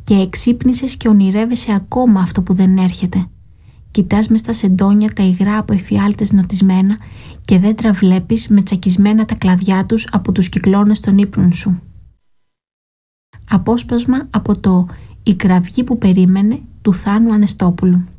και εξύπνησες και ονειρεύεσαι ακόμα αυτό που δεν έρχεται. Κοιτάς μες στα σεντόνια τα υγρά από εφιάλτες νοτισμένα και δέντρα βλέπεις με τσακισμένα τα κλαδιά τους από τους κυκλώνες των ύπνων σου. Απόσπασμα από το «Η κραυγή που περίμενε» του Θάνου Ανεστόπουλου.